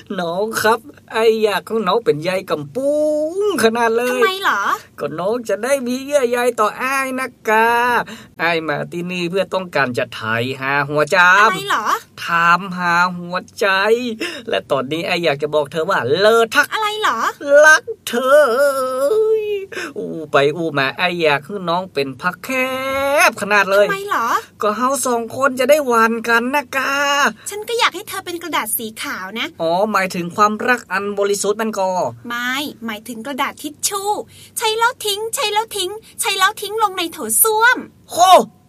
น้องครับไออยากของน้องเป็นใยกำปุ้งขนาดเลยทำไมเหรอก็น้องจะได้มีเยื่อใยต่ออ้ายนะกาอ้ายมาที่นี่เพื่อต้องการจะไถหาหัวใจอะไรเหรอถามหาหัวใจและตอนนี้ไออยากจะบอกเธอว่าเลิศทักอะไรเหรอรักเธออู้ไปอู้มาไออยากให้น้องเป็นพักแคบขนาดเลยทำไมเหรอก็เฮาสองคนจะได้หวานกันนะกาฉันก็อยากให้เธอเป็นกระดาษสีขาวนะอ๋อหมายถึงความรักอันบริสุทธิ์มันก็ไม่หมายถึงกระดาษทิชชู่ใช้แล้วทิ้งใช้แล้วทิ้งใช้แล้วทิ้งลงในโถส้วมโค